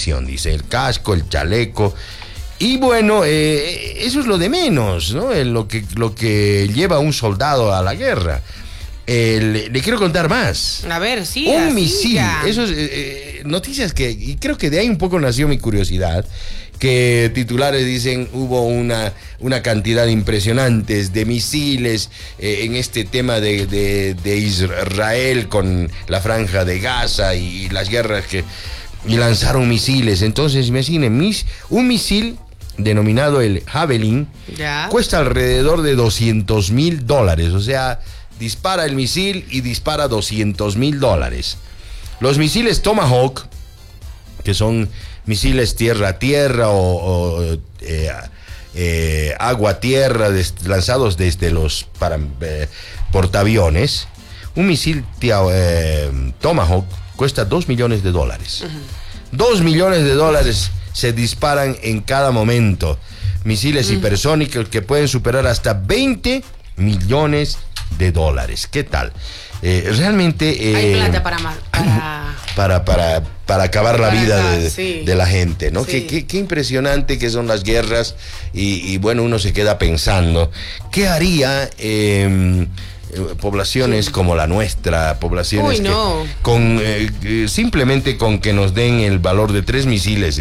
protección, dice, el casco, el chaleco. Y bueno, eso es lo de menos, ¿no? Lo que lleva a un soldado a la guerra. Le quiero contar más. A ver, sí. Un misil. Eso es noticias y creo que de ahí un poco nació mi curiosidad. Que titulares dicen hubo una cantidad impresionante de misiles en este tema de Israel con la franja de Gaza y las guerras y lanzaron misiles. Entonces, imaginen, un misil denominado el Javelin cuesta alrededor de $200,000. O sea, dispara el misil y dispara $200,000. Los misiles Tomahawk, que son misiles tierra-tierra o agua-tierra lanzados desde los portaaviones. Un misil Tomahawk cuesta $2 millones. $2 millones se disparan en cada momento. Misiles hipersónicos que pueden superar hasta $20 millones. ¿Qué tal? Realmente hay plata para acabar la vida de la gente, ¿no? Sí. Qué impresionante que son las guerras y bueno, uno se queda pensando, ¿qué haría poblaciones como la nuestra, poblaciones simplemente con que nos den el valor de 3 misiles?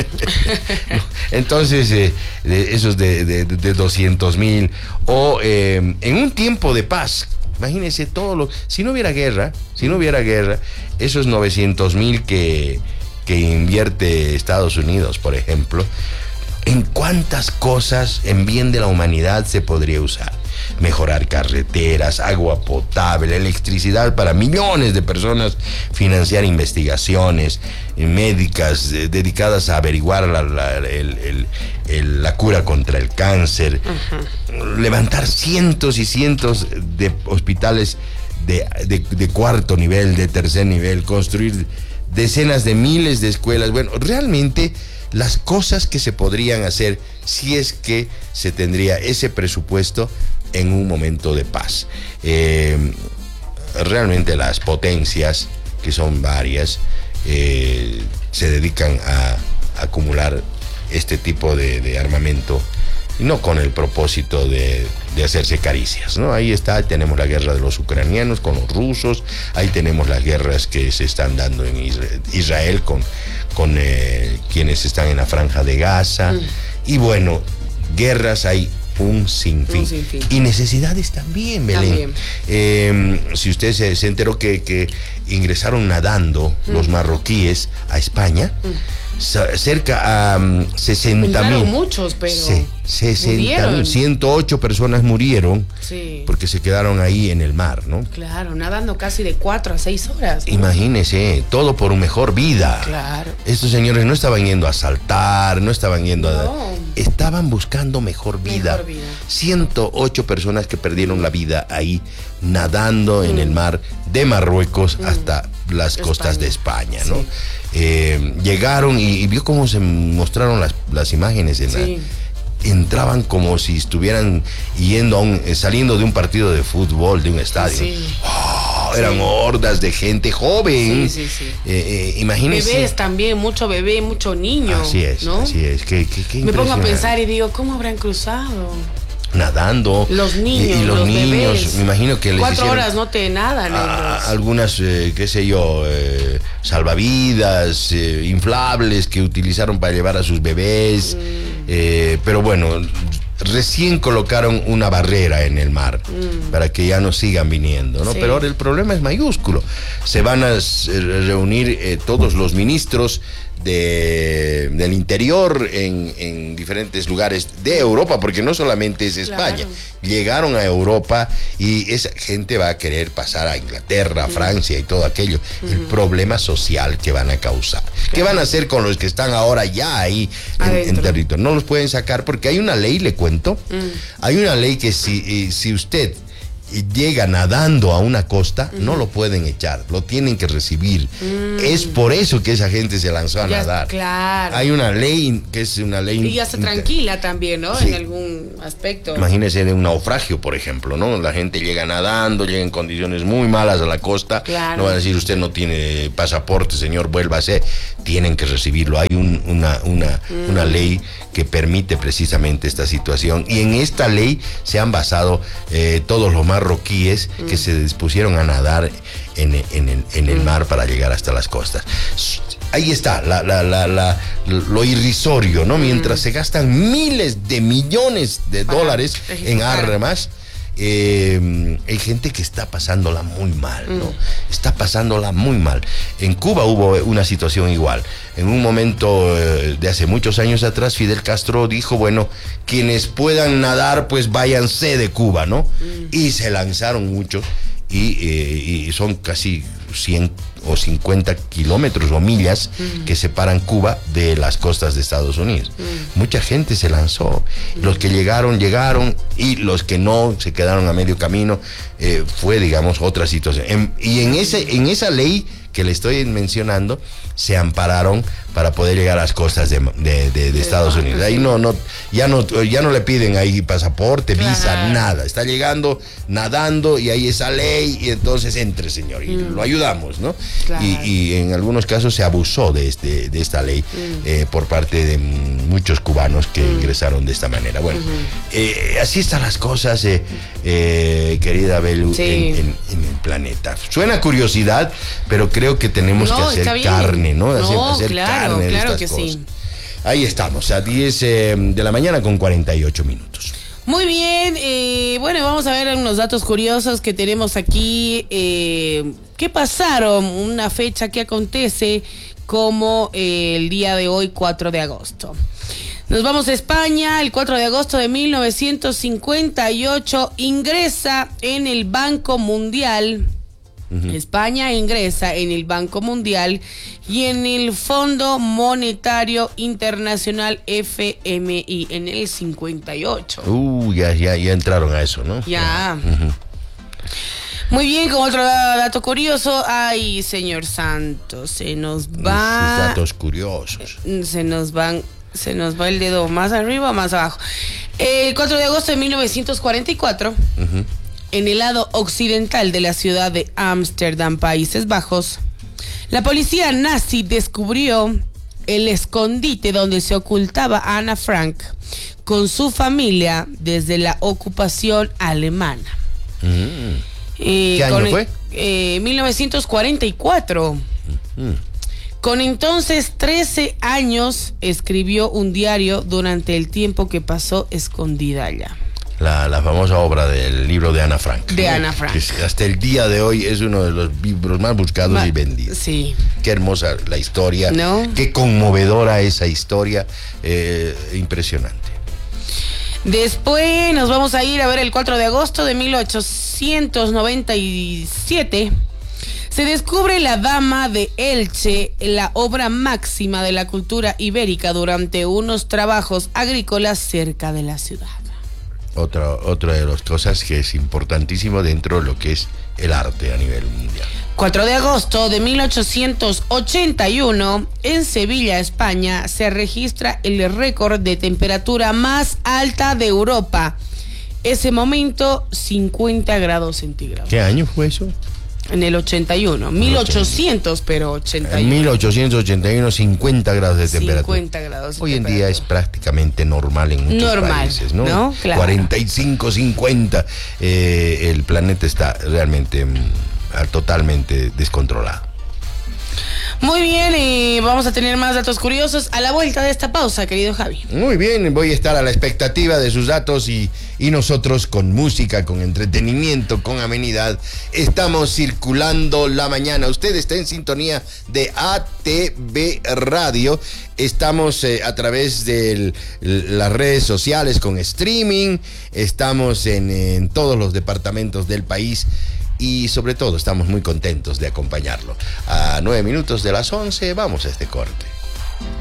Entonces, esos de 200,000 o en un tiempo de paz. Imagínense si no hubiera guerra, esos 900,000 que invierte Estados Unidos, por ejemplo, ¿en cuántas cosas en bien de la humanidad se podría usar? Mejorar carreteras, agua potable, electricidad para millones de personas, financiar investigaciones médicas dedicadas a averiguar la cura contra el cáncer, levantar cientos y cientos de hospitales de cuarto nivel, de tercer nivel, construir decenas de miles de escuelas. Bueno, realmente las cosas que se podrían hacer si es que se tendría ese presupuesto en un momento de paz. Realmente las potencias, que son varias, se dedican a acumular este tipo de armamento, no con el propósito de hacerse caricias, ¿no? Ahí tenemos la guerra de los ucranianos con los rusos, ahí tenemos las guerras que se están dando en Israel con quienes están en la franja de Gaza, y bueno, guerras hay un sinfín. Y necesidades también, Belén. Si usted se enteró que ingresaron nadando los marroquíes a España, cerca a 60,000. Muchos, pero sí, 60,000, 108 personas murieron porque se quedaron ahí en el mar, ¿no? Claro, nadando casi de 4 a 6 horas, ¿no? Imagínese, todo por una mejor vida. Claro. Estos señores no estaban yendo a asaltar, no estaban yendo estaban buscando mejor vida. 108 personas que perdieron la vida ahí nadando en el mar de Marruecos hasta las costas de España, ¿no? Llegaron y vio cómo se mostraron las imágenes entraban como si estuvieran saliendo de un partido de fútbol, de un estadio. Eran hordas de gente joven. Imagínense. Bebés también, mucho bebé, mucho niño. Así es, ¿no? Así es. Qué me pongo a pensar y digo, ¿cómo habrán cruzado? Nadando. Los niños, y los niños, bebés. me imagino que les 4 horas no te nadan ellos. Algunas, qué sé yo, salvavidas, inflables que utilizaron para llevar a sus bebés. Pero bueno, recién colocaron una barrera en el mar para que ya no sigan viniendo, ¿no? Pero ahora el problema es mayúsculo. Se van a reunir todos los ministros del interior en diferentes lugares de Europa, porque no solamente es España. Llegaron a Europa y esa gente va a querer pasar a Inglaterra, a Francia y todo aquello. El problema social que van a causar. ¿Qué van a hacer con los que están ahora ya ahí en territorio? No los pueden sacar porque hay una ley, le cuento. Hay una ley que si usted llega nadando a una costa, no lo pueden echar, lo tienen que recibir. Es por eso que esa gente se lanzó a nadar. Claro. Hay una ley que es una ley... Y ya se tranquila también, ¿no? Sí. En algún aspecto. Imagínense de un naufragio, por ejemplo, ¿no? La gente llega nadando, llega en condiciones muy malas a la costa. Claro. No van a decir, usted no tiene pasaporte, señor, vuélvase. Tienen que recibirlo. Hay una ley que permite precisamente esta situación. Y en esta ley se han basado todos los marroquíes que se dispusieron a nadar en el mar para llegar hasta las costas. Ahí está lo irrisorio, ¿no? Mientras se gastan miles de millones de dólares en armas, hay gente que está pasándola muy mal, ¿no? Está pasándola muy mal. En Cuba hubo una situación igual. En un momento de hace muchos años atrás, Fidel Castro dijo, bueno, quienes puedan nadar, pues váyanse de Cuba, ¿no? Y se lanzaron muchos. Y son casi 100 o 50 kilómetros o millas que separan Cuba de las costas de Estados Unidos. Mucha gente se lanzó. Los que llegaron, y los que no se quedaron a medio camino. Fue, digamos, otra situación. Y en esa ley que le estoy mencionando, se ampararon para poder llegar a las costas de Estados Unidos. Ahí ya no le piden ahí pasaporte, visa, nada. Está llegando, nadando, y hay esa ley, y entonces entre, señor, y lo ayudamos, ¿no? Claro. Y en algunos casos se abusó de esta ley por parte de muchos cubanos que ingresaron de esta manera. Bueno, así están las cosas, querida Belu, en el planeta. Suena curiosidad, pero creo que tenemos que hacer carne, ¿no? Hacer carne de claro estas que cosas. sí. Ahí estamos, a 10 de la mañana con 48 minutos. Muy bien, bueno, vamos a ver unos datos curiosos que tenemos aquí. ¿Qué pasaron? Una fecha que acontece como el día de hoy, 4 de agosto. Nos vamos a España. El 4 de agosto de 1958 ingresa en el Banco Mundial. España ingresa en el Banco Mundial y en el Fondo Monetario Internacional, FMI, en el 58. Ya entraron a eso, ¿no? Ya. Muy bien, con otro dato curioso. Ay, señor Santos, se nos va... Esos datos curiosos. Se nos va el dedo más arriba o más abajo. El 4 de agosto de 1944... En el lado occidental de la ciudad de Ámsterdam, Países Bajos, la policía nazi descubrió el escondite donde se ocultaba Ana Frank con su familia desde la ocupación alemana. ¿Qué año fue? 1944. Con entonces 13 años escribió un diario durante el tiempo que pasó escondida allá. La famosa obra del libro de Ana Frank. De Ana Frank. Que hasta el día de hoy es uno de los libros más buscados y vendidos. Sí. Qué hermosa la historia. ¿No? Qué conmovedora esa historia. Impresionante. Después nos vamos a ir a ver el 4 de agosto de 1897. Se descubre La Dama de Elche, la obra máxima de la cultura ibérica durante unos trabajos agrícolas cerca de la ciudad. Otra de las cosas que es importantísimo dentro de lo que es el arte a nivel mundial. 4 de agosto de 1881, en Sevilla, España, se registra el récord de temperatura más alta de Europa. Ese momento, 50 grados centígrados. ¿Qué año fue eso? En el 81, 1800, pero 81. En 1881, 50 grados de temperatura. 50 grados de Hoy en temperatura. día es prácticamente normal en muchos países, ¿no? Claro. 45, 50. El planeta está realmente totalmente descontrolado. Muy bien, vamos a tener más datos curiosos a la vuelta de esta pausa, querido Javi. Muy bien, voy a estar a la expectativa de sus datos y nosotros con música, con entretenimiento, con amenidad, estamos circulando la mañana. Usted está en sintonía de ATV Radio. Estamos a través de las redes sociales con streaming. Estamos en todos los departamentos del país. Y sobre todo estamos muy contentos de acompañarlo. A 9 minutos de las 11 vamos a este corte.